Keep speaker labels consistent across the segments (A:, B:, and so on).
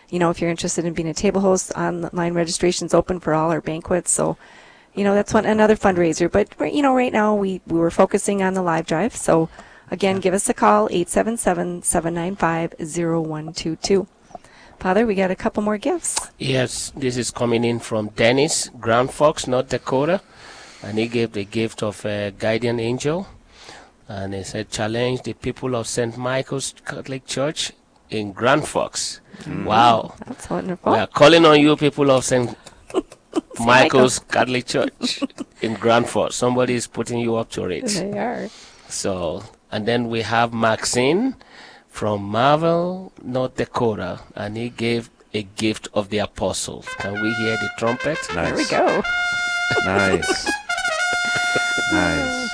A: if you're interested in being a table host, online registration's open for all our banquets. So, that's another fundraiser. But, right now we were focusing on the live drive. So, again, give us a call, 877-795-0122. Father, we got a couple more gifts.
B: Yes, this is coming in from Dennis, Grand Forks, North Dakota. And he gave the gift of a guardian angel. And he said, challenge the people of St. Michael's Catholic Church in Grand Forks. Wow.
A: That's wonderful.
B: We are calling on you, people of St. Michael's Catholic Church in Grand Forks. Somebody is putting you up to it.
A: They are.
B: So, and then we have Maxine from Marvel, North Dakota, and he gave a gift of the apostle. Can we hear the trumpet?
C: Nice.
A: There we go.
C: Nice. Nice.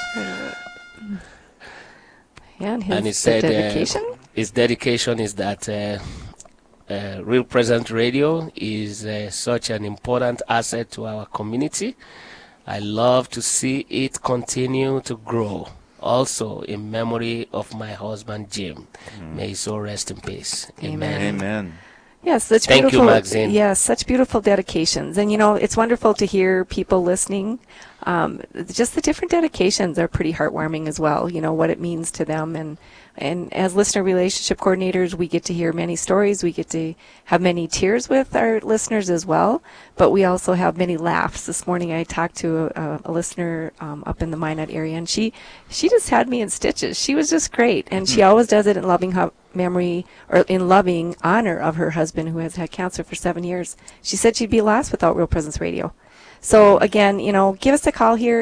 A: And
B: he said
A: dedication?
B: His dedication is that Real Presence Radio is such an important asset to our community. I love to see it continue to grow. Also, in memory of my husband, Jim. May his soul rest in peace. Amen.
C: Amen.
A: Yes, such
B: Thank
A: beautiful.
B: you, Maxine.
A: Yes, such beautiful dedications, and it's wonderful to hear people listening. Just the different dedications are pretty heartwarming as well. What it means to them, and as listener relationship coordinators, we get to hear many stories. We get to have many tears with our listeners as well, but we also have many laughs. This morning, I talked to a listener up in the Minot area, and she just had me in stitches. She was just great, and she always does it in loving memory, or in loving honor of her husband who has had cancer for 7 years. She said she'd be lost without Real Presence Radio. So again, give us a call here,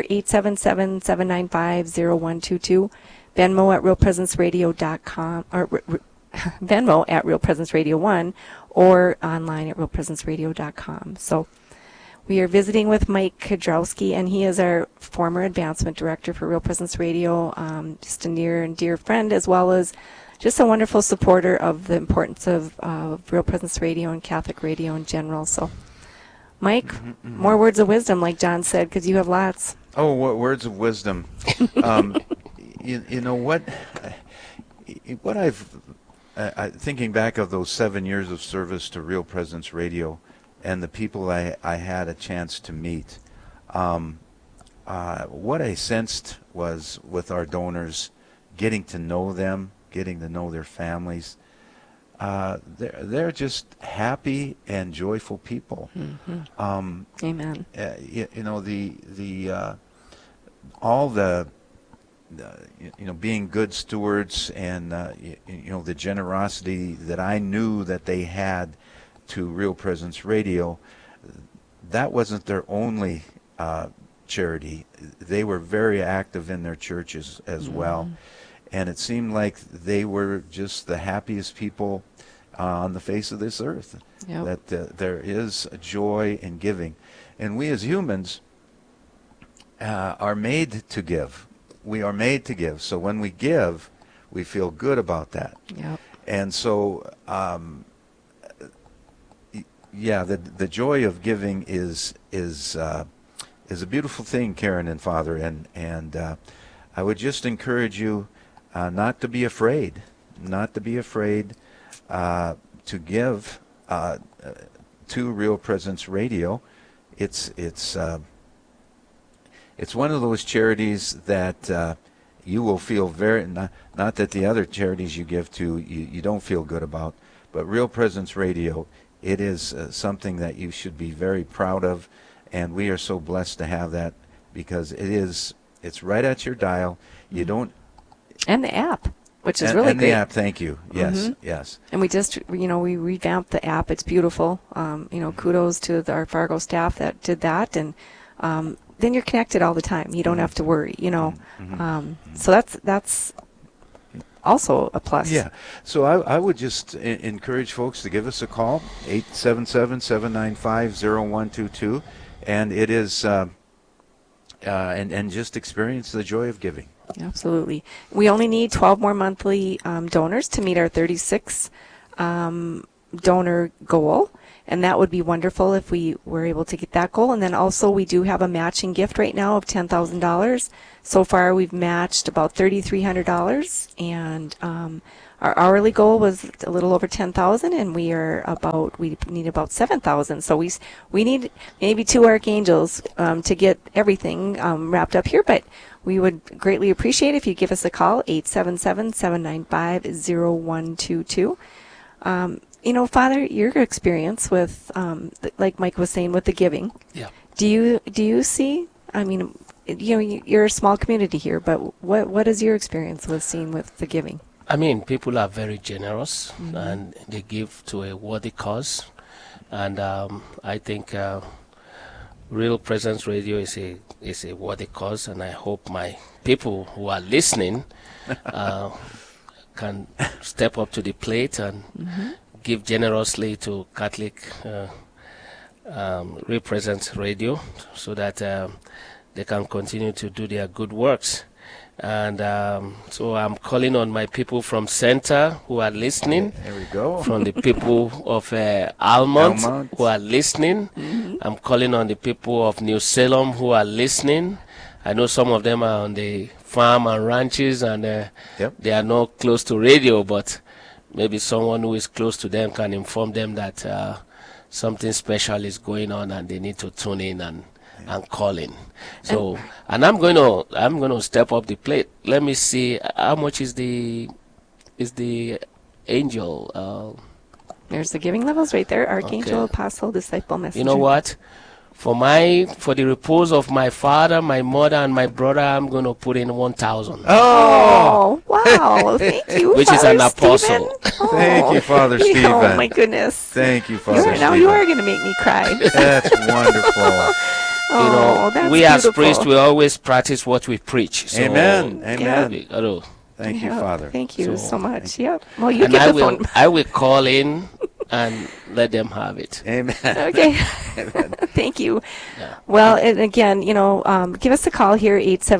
A: 877-795-0122, Venmo at realpresenceradio.com, or Venmo at realpresenceradio1, or online at realpresenceradio.com. So we are visiting with Mike Kudrowski, and he is our former advancement director for Real Presence Radio, just a near and dear friend, as well as just a wonderful supporter of the importance of Real Presence Radio and Catholic radio in general. So, Mike, more words of wisdom, like John said, because you have lots.
C: Oh, what words of wisdom. You know what I've thinking back of those 7 years of service to Real Presence Radio and the people I had a chance to meet, what I sensed was with our donors, getting to know them, getting to know their families. They're just happy and joyful people.
A: Amen.
C: All the being good stewards, and the generosity that I knew that they had to Real Presence Radio, that wasn't their only charity. They were very active in their churches as well. And it seemed like they were just the happiest people on the face of this earth. Yep. That there is a joy in giving. And we as humans are made to give. We are made to give. So when we give, we feel good about that.
A: Yep.
C: And so, the joy of giving is a beautiful thing, Karen and Father. And I would just encourage you not to be afraid, to give to Real Presence Radio. It's one of those charities that you will feel very, not that the other charities you give to you don't feel good about, but Real Presence Radio, it is something that you should be very proud of, and we are so blessed to have that, because it's right at your dial. You don't.
A: And the app, which is really great.
C: And the app, thank you. Yes, yes.
A: And we just, we revamped the app. It's beautiful. Kudos to our Fargo staff that did that. And then you're connected all the time. You don't have to worry, So that's also a plus.
C: Yeah. So I would just encourage folks to give us a call, 877-795-0122. And it is, and just experience the joy of giving.
A: Absolutely. We only need 12 more monthly donors to meet our 36 donor goal, and that would be wonderful if we were able to get that goal. And then also we do have a matching gift right now of $10,000. So far we've matched about $3,300, and our hourly goal was a little over 10,000, and we need about 7,000. So we need maybe 2 archangels to get everything wrapped up here, but we would greatly appreciate if you give us a call, 877-795-0122. Father, your experience with, like Mike was saying, with the giving.
B: Yeah.
A: Do you see? I mean, you're a small community here, but what is your experience with seeing with the giving?
B: I mean, people are very generous, and they give to a worthy cause, and I think Real Presence Radio is a worthy cause, and I hope my people who are listening can step up to the plate and give generously to Catholic Real Presence Radio, so that they can continue to do their good works. And so I'm calling on my people from Center who are listening.
C: There we go.
B: From the people of Almont who are listening. I'm calling on the people of New Salem who are listening. I know some of them are on the farm and ranches, and they are not close to radio, but maybe someone who is close to them can inform them that something special is going on and they need to tune in and call in. So, and I'm going to step up the plate. Let me see how much is the angel.
A: There's the giving levels right there: archangel, apostle, disciple, messenger.
B: You know what? For the repose of my father, my mother, and my brother, I'm going to put in 1,000.
A: Oh, wow! Thank you,
B: which
A: Father
B: is an apostle.
C: Thank you, Father Stephen.
A: Oh my goodness!
C: Thank you, Father Stephen.
A: Now you are going to make me cry.
C: That's wonderful.
A: That's
B: we as
A: beautiful.
B: priests, we always practice what we preach. So,
C: Amen.
A: Yeah.
C: Thank you, Father.
A: Thank you so much.
C: you.
A: Yep. Well, you
B: and
A: get the phone.
B: I will call in and let them have it.
C: Amen.
A: Okay. Thank you.
B: Yeah.
A: Well, and again, give us a call here,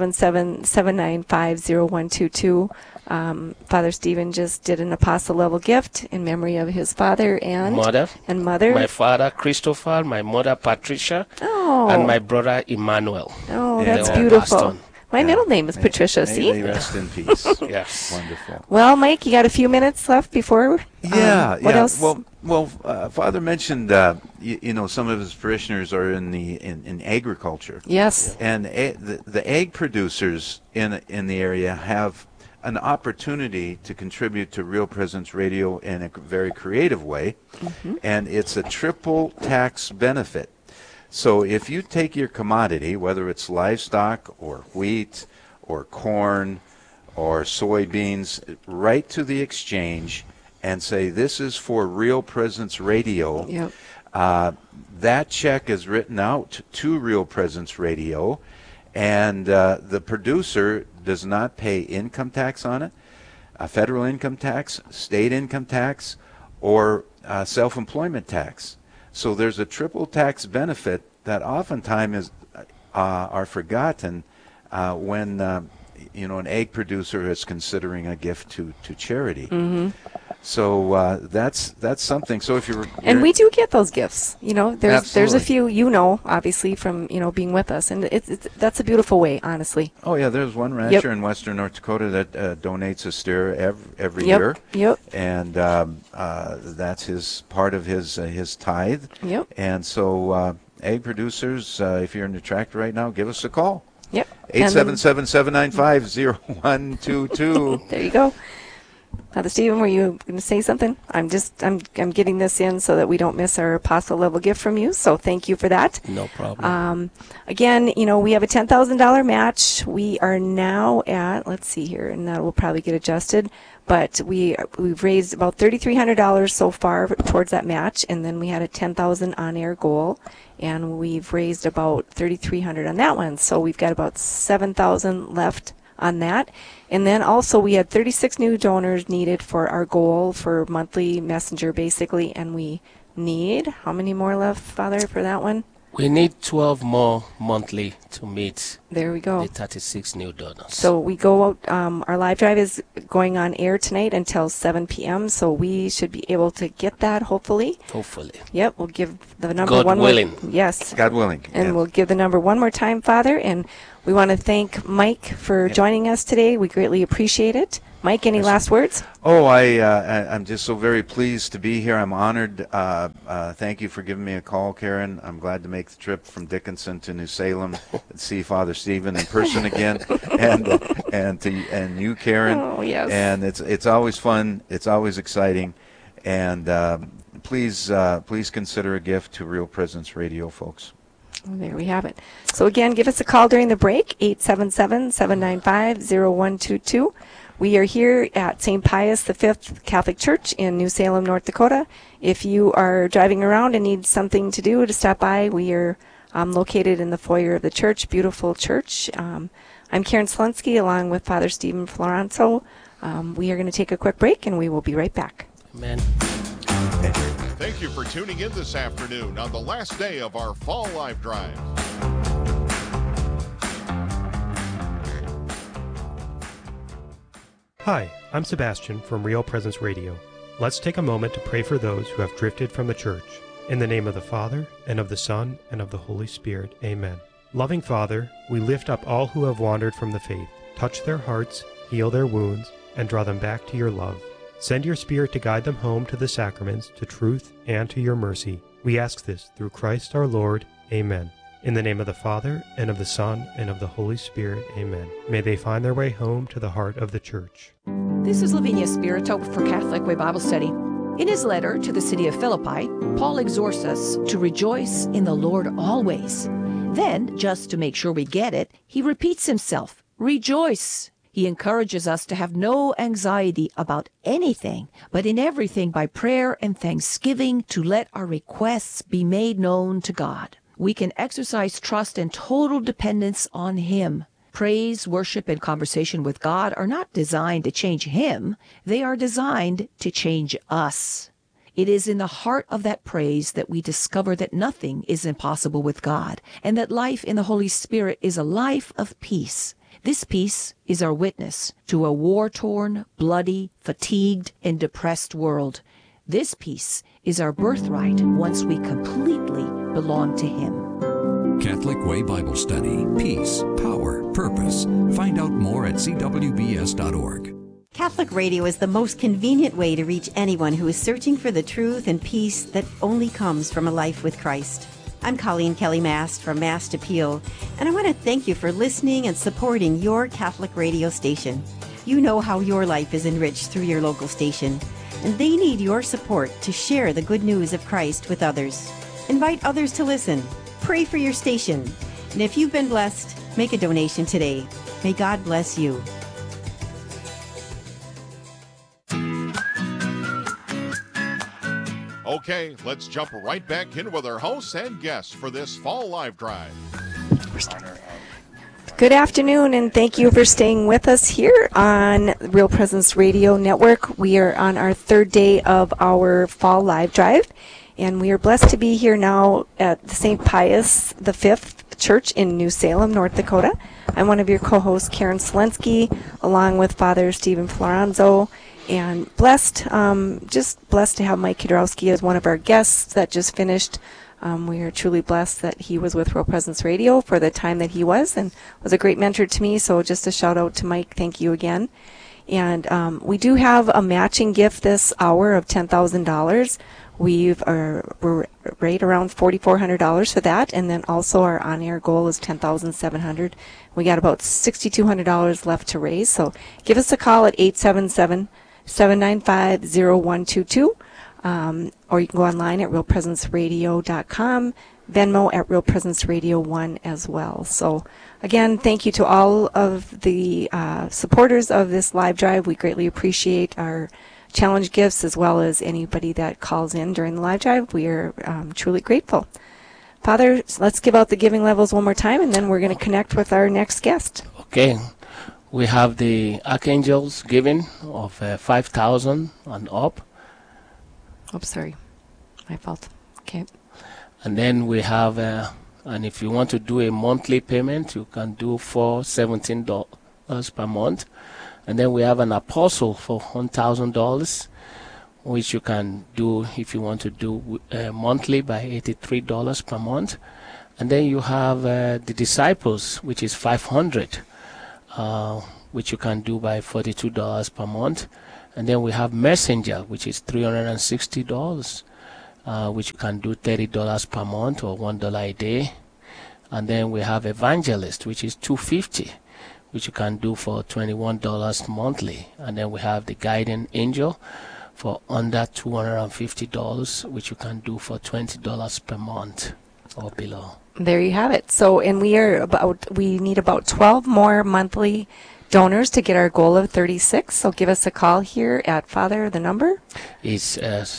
A: 877-795-0122. Father Stephen just did an apostle level gift in memory of his father and
B: mother.
A: My
B: father Christopher, my mother Patricia, and my brother Emmanuel.
A: Oh,
C: Yeah,
A: that's
C: they all
A: beautiful.
B: passed on.
A: My middle name is Patricia.
C: May
A: See?
C: they rest in peace.
B: Yes.
C: Wonderful.
A: Well, Mike, you got a few minutes left before. What else?
C: Well, Father mentioned some of his parishioners are in agriculture.
A: Yes.
C: And the egg producers in the area have an opportunity to contribute to Real Presence Radio in a very creative way, and it's a triple tax benefit. So if you take your commodity, whether it's livestock or wheat or corn or soybeans, right to the exchange and say, this is for Real Presence Radio, that check is written out to Real Presence Radio, and the producer does not pay income tax on it, federal income tax, state income tax, or self-employment tax. So there's a triple tax benefit that oftentimes are forgotten when an egg producer is considering a gift to charity. So that's something. So if
A: and we do get those gifts. There's
C: Absolutely.
A: a few, obviously from being with us, and that's a beautiful way, honestly.
C: Oh yeah, there's one rancher in western North Dakota that donates a steer every year.
A: Yep.
C: And that's his part of his tithe.
A: Yep.
C: And so egg producers, if you're in the tractor right now, give us a call.
A: Yep.
C: 877-795-0122.
A: There you go. Father Stephen, were you going to say something? I'm getting this in so that we don't miss our apostle level gift from you. So thank you for that.
B: No problem.
A: Again, we have a $10,000 match. We are now at, let's see here, and that will probably get adjusted. But we've raised about $3,300 so far towards that match, and then we had a $10,000 on-air goal, and we've raised about $3,300 on that one. So we've got about $7,000 left on that. And then also we had 36 new donors needed for our goal for monthly messenger, basically, and we need, how many more left, Father, for that one?
B: We need 12 more monthly to meet
A: There we go.
B: the 36 new donors.
A: So we go out, our live drive is going on air tonight until 7 p.m., so we should be able to get that, hopefully.
B: Hopefully.
A: Yep, we'll give the number
B: God
A: one
B: willing.
A: more. Yes.
C: God willing.
A: And
C: yes.
A: we'll give the number one more time, Father, and we want to thank Mike for joining us today. We greatly appreciate it. Mike, any last words?
C: Oh, I'm just so very pleased to be here. I'm honored. Thank you for giving me a call, Karen. I'm glad to make the trip from Dickinson to New Salem and see Father Stephen in person again, and you, Karen.
A: Oh, yes.
C: And it's always fun. It's always exciting, and please consider a gift to Real Presence Radio, folks.
A: Well, there we have it. So again, give us a call during the break, 877-795-0122. We are here at St. Pius V Catholic Church in New Salem, North Dakota. If you are driving around and need something to do, to stop by, we are located in the foyer of the church, beautiful church. I'm Karen Selensky along with Father Stephen Florenzo. We are going to take a quick break and we will be right back.
B: Amen.
D: Thank you for tuning in this afternoon on the last day of our Fall Live Drive.
E: Hi, I'm Sebastian from Real Presence Radio. Let's take a moment to pray for those who have drifted from the church. In the name of the Father, and of the Son, and of the Holy Spirit. Amen. Loving Father, we lift up all who have wandered from the faith. Touch their hearts, heal their wounds, and draw them back to your love. Send your Spirit to guide them home to the sacraments, to truth, and to your mercy. We ask this through Christ our Lord. Amen. In the name of the Father, and of the Son, and of the Holy Spirit. Amen. May they find their way home to the heart of the Church.
F: This is Lavinia Spirito for Catholic Way Bible Study. In his letter to the city of Philippi, Paul exhorts us to rejoice in the Lord always. Then, just to make sure we get it, he repeats himself, rejoice. He encourages us to have no anxiety about anything, but in everything by prayer and thanksgiving to let our requests be made known to God. We can exercise trust and total dependence on Him. Praise, worship, and conversation with God are not designed to change Him. They are designed to change us. It is in the heart of that praise that we discover that nothing is impossible with God, and that life in the Holy Spirit is a life of peace. This peace is our witness to a war-torn, bloody, fatigued, and depressed world. This peace is our birthright once we completely belong to Him.
G: Catholic Way Bible Study. Peace, power, purpose. Find out more at cwbs.org.
H: Catholic radio is the most convenient way to reach anyone who is searching for the truth and peace that only comes from a life with Christ. I'm Colleen Kelly Mast from Mast Appeal, and I want to thank you for listening and supporting your Catholic radio station. You know how your life is enriched through your local station, and they need your support to share the good news of Christ with others. Invite others to listen. Pray for your station. And if you've been blessed, make a donation today. May God bless you.
D: Okay, let's jump right back in with our hosts and guests for this Fall Live Drive.
A: Good afternoon, and thank you for staying with us here on Real Presence Radio Network. We are on our third day of our Fall Live Drive, and we are blessed to be here now at the St. Pius V Church in New Salem, North Dakota. I'm one of your co-hosts, Karen Selensky, along with Father Stephen Florenzo, and just blessed to have Mike Kudrowski as one of our guests that just finished. We are truly blessed that he was with Real Presence Radio for the time that he was, and was a great mentor to me. So just a shout out to Mike. Thank you again. And we do have a matching gift this hour of $10,000. We're right around $4,400 for that, and then also our on-air goal is $10,700. We got about $6,200 left to raise. So give us a call at 877-795-0122. Or you can go online at realpresenceradio.com, Venmo at realpresenceradio1 as well. So again, thank you to all of the supporters of this live drive. We greatly appreciate our challenge gifts as well as anybody that calls in during the live drive. We are truly grateful. Father, let's give out the giving levels one more time, and then we're going to connect with our next guest.
B: Okay. We have the Archangels giving of 5,000 and up.
A: Oops, sorry. My fault. Okay.
B: And then we have, and if you want to do a monthly payment, you can do for $17 per month. And then we have an Apostle for $1,000, which you can do if you want to do monthly by $83 per month. And then you have the Disciples, which is $500. which you can do by $42 per month. And then we have Messenger, which is $360, which you can do $30 per month or $1 a day. And then we have Evangelist, which is $250, which you can do for $21 monthly. And then we have the Guiding Angel for under $250, which you can do for $20 per month or below.
A: There you have it. So, and we need about 12 more monthly donors to get our goal of 36. So give us a call here at Father. The number
B: is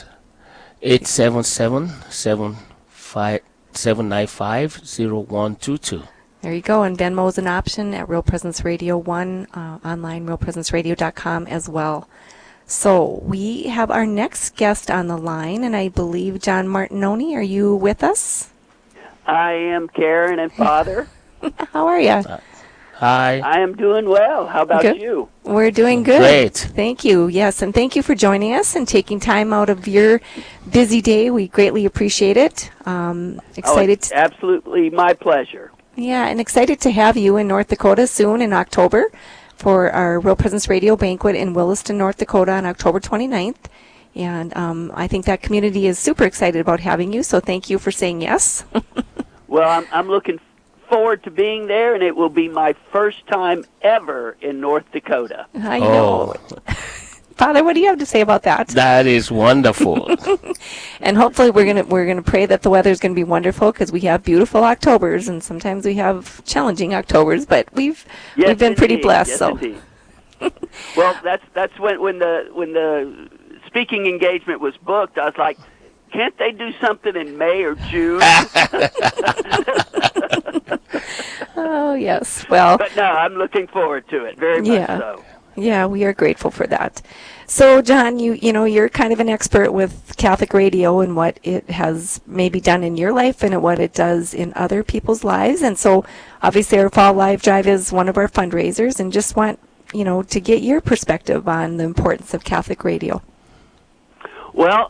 B: 877-795-0122.
A: There you go. And Venmo is an option at Real Presence Radio 1, online, realpresenceradio.com as well. So we have our next guest on the line, and I believe John Martinoni. Are you with us?
I: I am, Karen and Father.
A: How are you?
B: Hi.
I: I am doing well. How about
A: good.
I: You?
A: We're doing good.
B: Great.
A: Thank you. Yes, and thank you for joining us and taking time out of your busy day. We greatly appreciate it. Excited.
I: It's absolutely my pleasure.
A: Yeah, and excited to have you in North Dakota soon in October for our Real Presence Radio Banquet in Williston, North Dakota on October 29th. And I think that community is super excited about having you, so thank you for saying yes.
I: Well, I'm looking forward to being there, and it will be my first time ever in North Dakota.
A: I know. Father, what do you have to say about that?
B: That is wonderful.
A: And hopefully we're gonna pray that the weather's gonna be wonderful, because we have beautiful Octobers, and sometimes we have challenging Octobers, but we've been pretty blessed.
I: Yes,
A: so.
I: Indeed. Well, that's when the speaking engagement was booked. I was like, can't they do something in May or June?
A: Oh yes, well.
I: But no, I'm looking forward to it very much so.
A: Yeah, we are grateful for that. So, John, you're kind of an expert with Catholic radio and what it has maybe done in your life and what it does in other people's lives. And so, obviously, our Fall Live Drive is one of our fundraisers, and just want to get your perspective on the importance of Catholic radio.
I: Well,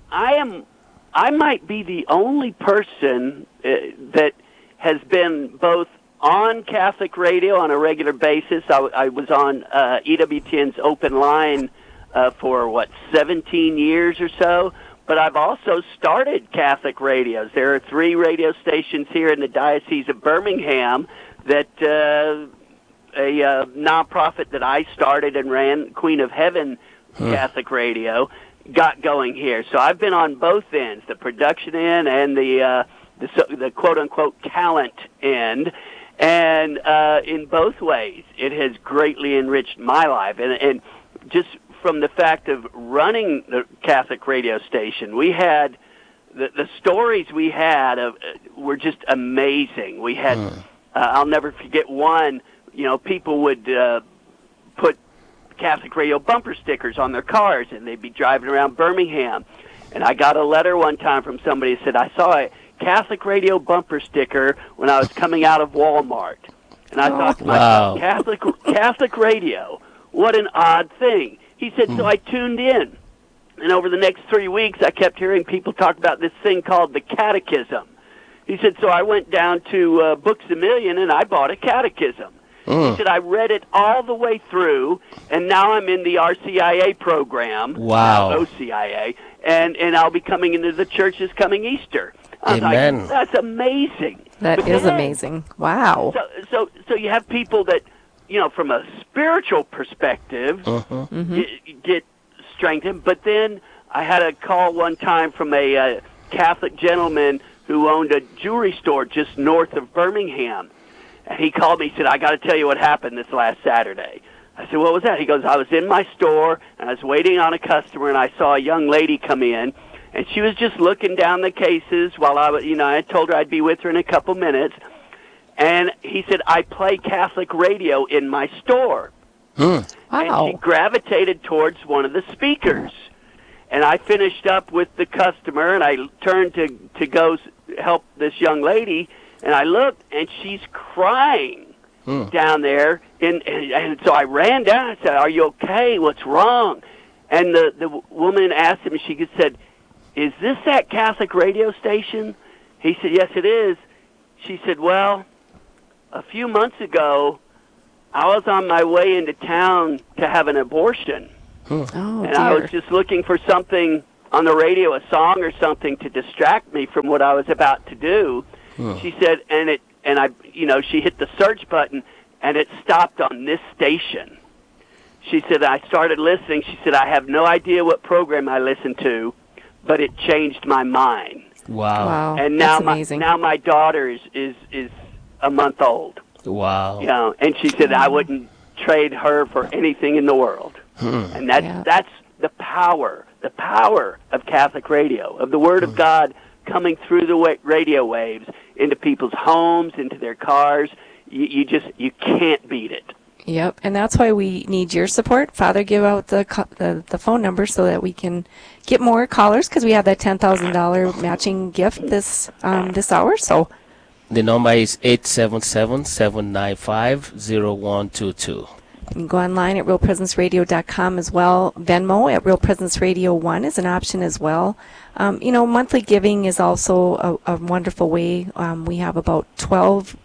I: I might be the only person that has been both on Catholic radio on a regular basis. I was on EWTN's Open Line for, 17 years or so. But I've also started Catholic radios. There are 3 radio stations here in the Diocese of Birmingham that a nonprofit that I started and ran, Queen of Heaven Catholic Radio, got going here. So I've been on both ends, the production end and the quote-unquote talent end. And in both ways, it has greatly enriched my life. And just from the fact of running the Catholic radio station, we had the stories we had were just amazing. We had, I'll never forget one, people would put Catholic radio bumper stickers on their cars, and they'd be driving around Birmingham. And I got a letter one time from somebody that said, I saw a Catholic radio bumper sticker when I was coming out of Walmart. And I thought to myself, Catholic radio, what an odd thing. He said, so I tuned in. And over the next 3 weeks, I kept hearing people talk about this thing called the Catechism. He said, so I went down to Books A Million, and I bought a catechism. He said, I read it all the way through, and now I'm in the RCIA program.
B: Wow.
I: OCIA. And I'll be coming into the church this coming Easter. I was
B: Amen.
I: like, that's amazing.
A: That is amazing. Wow.
I: So you have people that, from a spiritual perspective, get strengthened. But then I had a call one time from a Catholic gentleman who owned a jewelry store just north of Birmingham. And he called me and said, I got to tell you what happened this last Saturday. I said, what was that? He goes, I was in my store, and I was waiting on a customer, and I saw a young lady come in. And she was just looking down the cases while I told her I'd be with her in a couple minutes. And he said, I play Catholic radio in my store.
A: Wow.
I: And she gravitated towards one of the speakers. And I finished up with the customer, and I turned to go help this young lady, and I looked, and she's crying down there. And so I ran down and said, are you okay? What's wrong? And the woman asked him, she said, is this that Catholic radio station? He said, yes, it is. She said, well, a few months ago, I was on my way into town to have an abortion.
A: Oh,
I: and
A: dear.
I: I was just looking for something on the radio, a song or something to distract me from what I was about to do. She said, she hit the search button, and it stopped on this station. She said, I started listening. She said, I have no idea what program I listened to, but it changed my mind.
B: Wow.
I: And now
A: that's amazing.
I: my daughter is a month old.
B: Wow.
I: You know, and she said I wouldn't trade her for anything in the world. And that's the power of Catholic radio, of the Word of God coming through the radio waves into people's homes, into their cars. You can't beat it.
A: Yep, and that's why we need your support. Father, give out the phone number so that we can get more callers, because we have that $10,000 matching gift this hour. So
B: the number is 877-795-0122.
A: You can go online at realpresenceradio.com as well. Venmo at Real Presence Radio 1 is an option as well. Monthly giving is also a wonderful way. We have about 12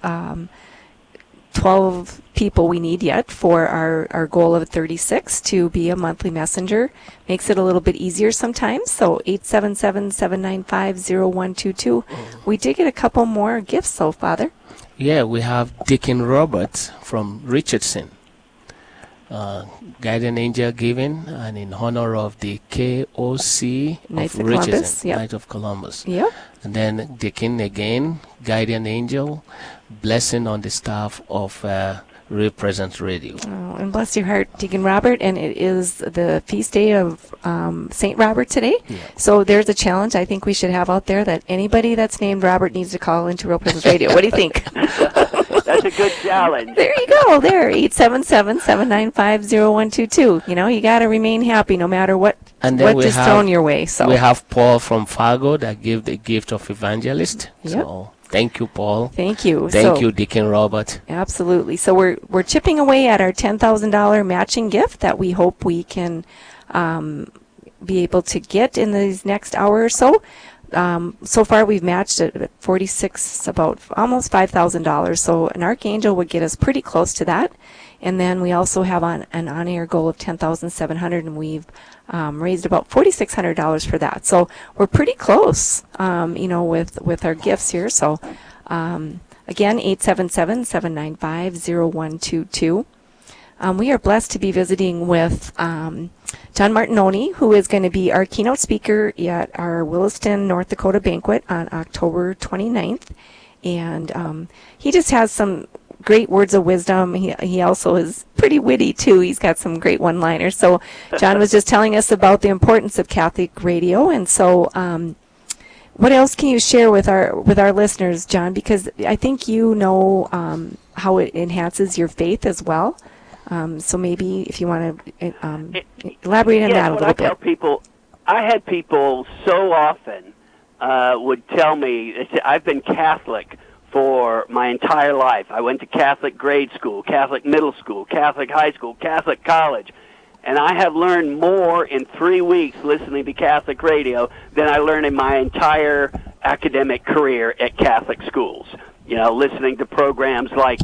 A: people we need yet for our goal of 36 to be a monthly messenger. Makes it a little bit easier sometimes. So 877-795-0122. We did get a couple more gifts, so Father.
B: Yeah, we have Deacon Robert from Richardson. Guardian Angel Giving, and in honor of the KOC
A: Knights
B: of
A: of
B: Richardson,
A: Columbus, yep.
B: Knight of Columbus.
A: Yep.
B: And then Deacon again, Guardian Angel, blessing on the staff of Real Presence Radio.
A: Oh, and bless your heart, Deacon Robert. And it is the feast day of St. Robert today. Yeah. So there's a challenge I think we should have out there, that anybody that's named Robert needs to call into Real Presence Radio. What do you think?
I: That's a good challenge.
A: There you go. There, 877-795-0122. You got to remain happy no matter what is thrown your way. So
B: we have Paul from Fargo that gave the gift of evangelist.
A: Yep.
B: So thank you, Paul.
A: Thank you.
B: Thank you, Deacon Robert.
A: Absolutely. So we're chipping away at our $10,000 matching gift that we hope we can be able to get in these next hour or so. So far, we've matched at 46, about almost $5,000. So an archangel would get us pretty close to that. And then we also have an on-air goal of $10,700, and we've raised about $4,600 for that. So we're pretty close, with our gifts here. So again, 877-795-0122. We are blessed to be visiting with John Martinoni, who is going to be our keynote speaker at our Williston, North Dakota banquet on October 29th. And he just has some great words of wisdom. He also is pretty witty, too. He's got some great one-liners. So John was just telling us about the importance of Catholic radio. And so what else can you share with our listeners, John? Because I think you know how it enhances your faith as well. So maybe if you want to elaborate on that a little bit.
I: I had people so often would tell me, they said, I've been Catholic for my entire life. I went to Catholic grade school, Catholic middle school, Catholic high school, Catholic college. And I have learned more in 3 weeks listening to Catholic radio than I learned in my entire academic career at Catholic schools. Listening to programs like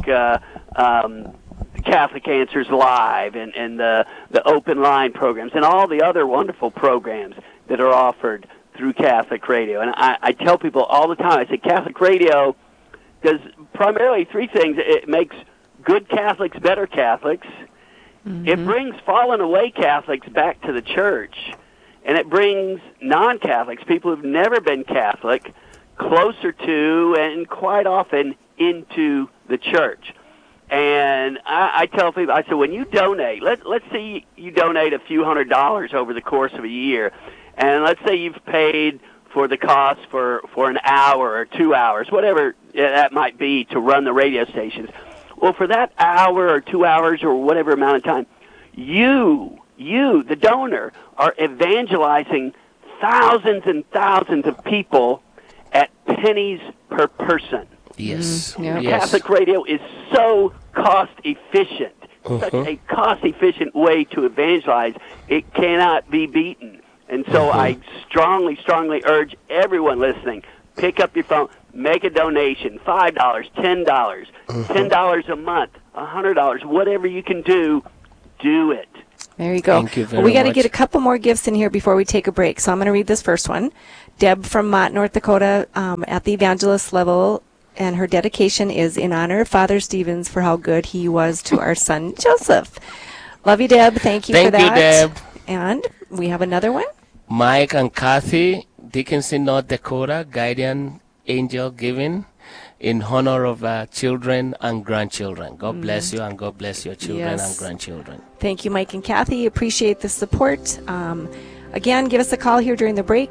I: Catholic Answers Live and the open line programs and all the other wonderful programs that are offered through Catholic radio. And I tell people all the time, I say Catholic radio does primarily 3 things. It makes good Catholics better Catholics. Mm-hmm. It brings fallen away Catholics back to the church. And it brings non-Catholics, people who've never been Catholic, closer to and quite often into the church. And I tell people, I say, when you donate, let's say you donate a few $100s over the course of a year, and let's say you've paid for the cost for an hour or 2 hours, whatever that might be, to run the radio stations. Well, for that hour or 2 hours or whatever amount of time, you, the donor, are evangelizing thousands and thousands of people at pennies per person.
B: Yes.
A: Yeah.
B: Yes.
I: Catholic radio is so cost-efficient, such a cost-efficient way to evangelize. It cannot be beaten. And so I strongly, strongly urge everyone listening, pick up your phone, make a donation, $5, $10, $10 a month, $100, whatever you can do it.
A: There you go.
B: Thank you very
A: we got to
B: much.
A: get a couple more gifts in here before we take a break. So I'm going to read this first one. Deb from Mott, North Dakota, at the evangelist level, and her dedication is in honor of Father Stevens for how good he was to our son Joseph. Love you, Deb. Thank you for that.
B: Thank you, Deb.
A: And we have another one.
B: Mike and Kathy, Dickinson, North Dakota, Guardian Angel Giving, in honor of children and grandchildren. God bless you, and God bless your children and grandchildren.
A: Thank you, Mike and Kathy. Appreciate the support. Again, give us a call here during the break,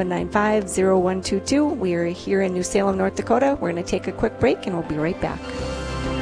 A: 877-795-0122. We are here in New Salem, North Dakota. We're going to take a quick break, and we'll be right back.